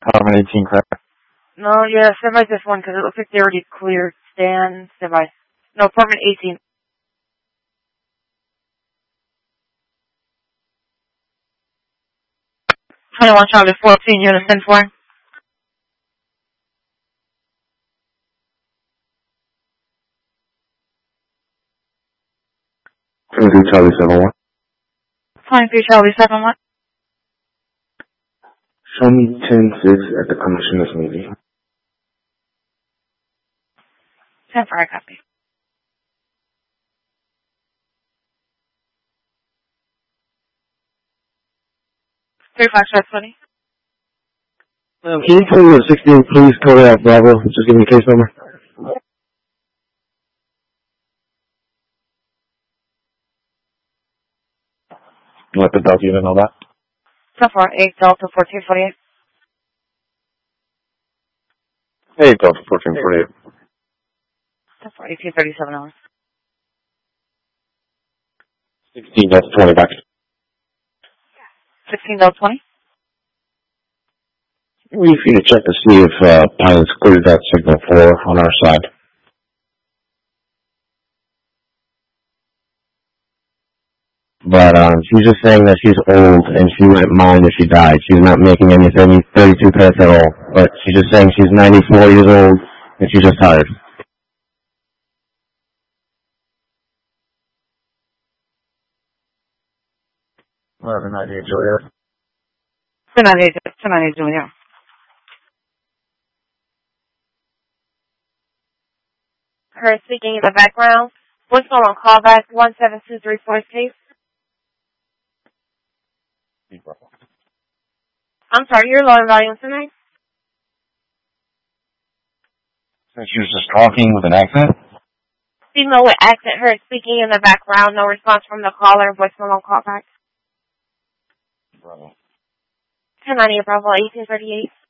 Apartment 18, correct? No, yeah, semi this one because it looks like they already cleared Stan, semi. No, apartment 18. Charlie 14, unit 10-4. 23 Charlie 7-1. 23 Charlie 7-1. Show me 10-6 at the commissioner's meeting. 10-4, I copy. 3 Foxtrot 20. Can you tell me what 16, please, Kodak Bravo? Just give me the case number. You want the Delta unit and all that? 10-4, 8 Delta 1448. Hey, Delta 1448. 10-4, 1837 hours. 16, Delta 20 back. 16 Delta 20. We need to check to see if pilots cleared that signal 4 on our side. But she's just saying that she's old and she wouldn't mind if she died. She's not making any 32 pets at all. But she's just saying she's 94 years old and she's just tired. 1198 Juliet. 298 Juliet. Her speaking in the background. What's going on? Call back 17234 case. I'm sorry, you're low in volume tonight. So she was just talking with an accent? Female with accent, her speaking in the background. No response from the caller. Voicemail on callback. Bravo. 1098 Bravo 1838.